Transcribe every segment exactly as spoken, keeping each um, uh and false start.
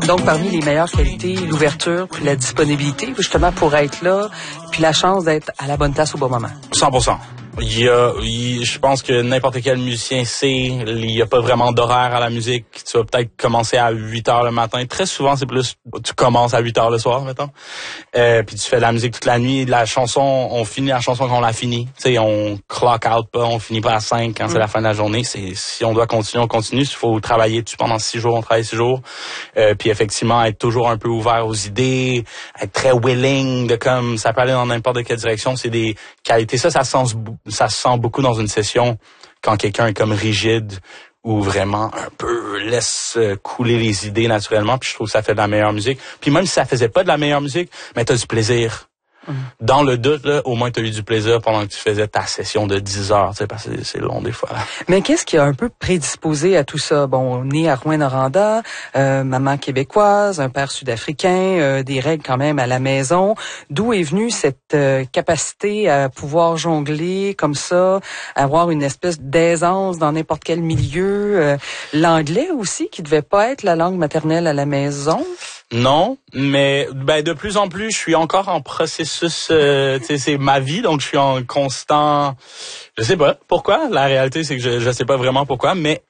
Donc, parmi les meilleures qualités, l'ouverture, puis la disponibilité, justement, pour être là, puis la chance d'être à la bonne place au bon moment. cent pour cent. Il y a, il, je pense que n'importe quel musicien sait, il n'y a pas vraiment d'horaire à la musique. Tu vas peut-être commencer à huit heures le matin. Très souvent, c'est plus, tu commences à huit heures le soir, mettons. Euh, puis tu fais de la musique toute la nuit. La chanson, on finit la chanson quand on l'a fini. Tu sais, on clock out pas, on finit pas à cinq quand mm. c'est la fin de la journée. C'est, si on doit continuer, on continue. Il faut travailler dessus pendant six jours, on travaille six jours. Euh, puis effectivement, être toujours un peu ouvert aux idées, être très willing de comme, ça peut aller dans n'importe quelle direction. C'est des qualités. Ça, ça sent ça se sent beaucoup dans une session quand quelqu'un est comme rigide ou vraiment un peu laisse couler les idées naturellement. Puis je trouve que ça fait de la meilleure musique. Puis même si ça faisait pas de la meilleure musique, mais t'as du plaisir. Mmh. Dans le doute, là, au moins, tu as eu du plaisir pendant que tu faisais ta session de dix heures, tu sais, parce que c'est, c'est long des fois. Là. Mais qu'est-ce qui a un peu prédisposé à tout ça? Bon, né à Rouyn-Noranda, euh, maman québécoise, un père sud-africain, euh, des règles quand même à la maison. D'où est venue cette euh, capacité à pouvoir jongler comme ça, avoir une espèce d'aisance dans n'importe quel milieu? Euh, l'anglais aussi, qui devait pas être la langue maternelle à la maison? Non, mais ben de plus en plus, je suis encore en processus. Euh, tu sais, c'est ma vie, donc je suis en constant. Je sais pas pourquoi. La réalité, c'est que je je sais pas vraiment pourquoi, mais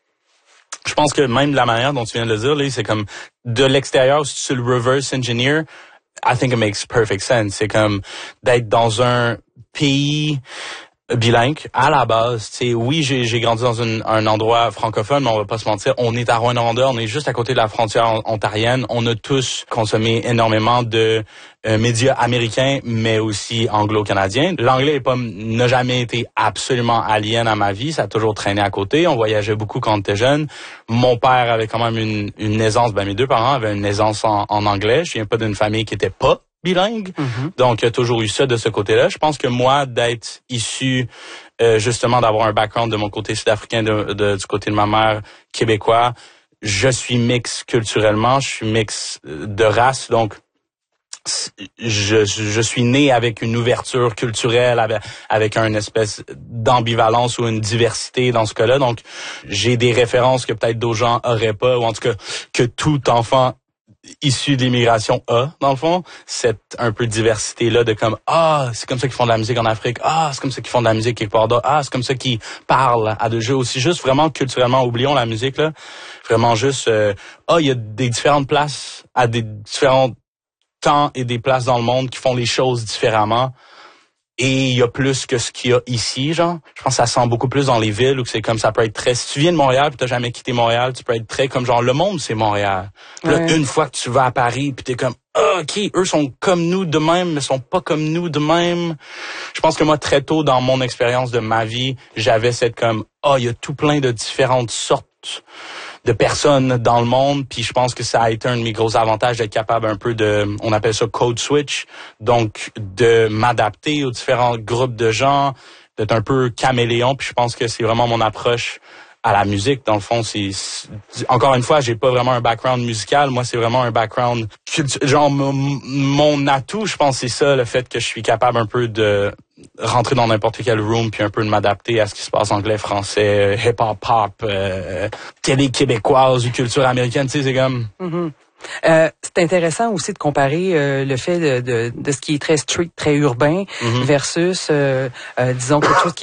je pense que même la manière dont tu viens de le dire, là, c'est comme de l'extérieur, si tu le reverse engineer, I think it makes perfect sense. C'est comme d'être dans un pays bilingue à la base. Tu sais, oui, j'ai, j'ai grandi dans une, un endroit francophone, mais on va pas se mentir, on est à Rouyn-Noranda, on est juste à côté de la frontière ontarienne. On a tous consommé énormément de euh, médias américains, mais aussi anglo-canadiens. L'anglais est pas, n'a jamais été absolument alien à ma vie. Ça a toujours traîné à côté. On voyageait beaucoup quand on était jeune. Mon père avait quand même une, une aisance, ben mes deux parents avaient une aisance en, en anglais. Je viens pas d'une famille qui était pas bilingue. Mm-hmm. Donc, il y a toujours eu ça de ce côté-là. Je pense que moi, d'être issu, euh, justement, d'avoir un background de mon côté sud-africain, de, de, du côté de ma mère québécois, je suis mix culturellement, je suis mix de race, donc je, je suis né avec une ouverture culturelle, avec, avec une espèce d'ambivalence ou une diversité dans ce cas-là. Donc, j'ai des références que peut-être d'autres gens auraient pas, ou en tout cas, que tout enfant issu de l'immigration a, dans le fond, cette un peu diversité-là de comme, ah, c'est comme ça qu'ils font de la musique en Afrique, ah, c'est comme ça qu'ils font de la musique quelque part d'autre, ah, c'est comme ça qu'ils parlent à deux jeux aussi, juste vraiment culturellement, oublions la musique, là, vraiment juste, euh, ah, il y a des différentes places, à des différents temps et des places dans le monde qui font les choses différemment. Et il y a plus que ce qu'il y a ici, genre. Je pense que ça sent beaucoup plus dans les villes où c'est comme ça peut être très... Si tu viens de Montréal puis t'as jamais quitté Montréal, tu peux être très comme genre, le monde, c'est Montréal. Puis ouais. Là, une fois que tu vas à Paris puis t'es comme, ah, OK, eux sont comme nous de même, mais sont pas comme nous de même. Je pense que moi, très tôt dans mon expérience de ma vie, j'avais cette comme, ah, il y a tout plein de différentes sortes de personnes dans le monde, puis je pense que ça a été un de mes gros avantages d'être capable un peu de, on appelle ça code switch, donc de m'adapter aux différents groupes de gens, d'être un peu caméléon, puis je pense que c'est vraiment mon approche à la musique. Dans le fond, c'est, c'est encore une fois, j'ai pas vraiment un background musical, moi c'est vraiment un background genre mon, mon atout, je pense c'est ça, le fait que je suis capable un peu de rentrer dans n'importe quel room puis un peu de m'adapter à ce qui se passe anglais, français, hip-hop, pop, euh, télé québécoise ou culture américaine, tu sais, c'est comme... Mm-hmm. Euh, c'est intéressant aussi de comparer euh, le fait de, de, de ce qui est très street, très urbain, mm-hmm. versus, euh, euh, disons, quelque chose qui